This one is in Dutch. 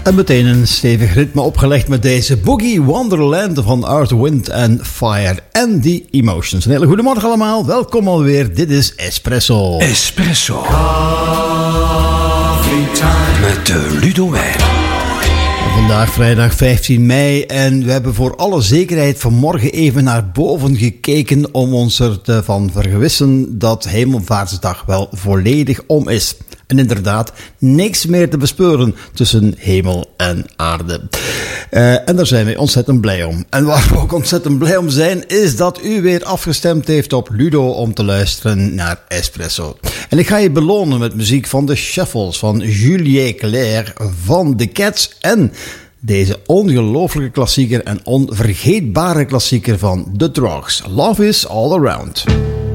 En meteen een stevig ritme opgelegd met deze Boogie Wonderland van Earth, Wind and Fire and the Emotions. Een hele goede morgen allemaal, welkom alweer. Dit is Espresso. Espresso. Met Ludo Wijn. Vandaag vrijdag 15 mei en we hebben voor alle zekerheid vanmorgen even naar boven gekeken om ons ervan vergewissen dat Hemelvaartsdag wel volledig om is. En niks meer te bespeuren tussen hemel en aarde. En daar zijn we ontzettend blij om. En waar we ook ontzettend blij om zijn, is dat u weer afgestemd heeft op Ludo om te luisteren naar Espresso. En ik ga je belonen met muziek van de Shuffles, van Julien Clerc, van The Cats en deze ongelooflijke klassieker en onvergeetbare klassieker van The Drugs. Love is All Around.